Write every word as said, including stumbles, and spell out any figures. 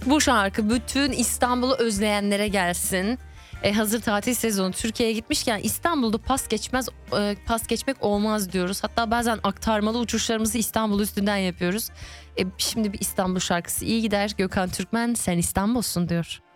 Bu şarkı bütün İstanbul'u özleyenlere gelsin. E, hazır tatil sezonu Türkiye'ye gitmişken İstanbul'da pas geçmez e, pas geçmek olmaz diyoruz. Hatta bazen aktarmalı uçuşlarımızı İstanbul üstünden yapıyoruz. E, şimdi bir İstanbul şarkısı iyi gider. Gökhan Türkmen sen İstanbul'sun diyor.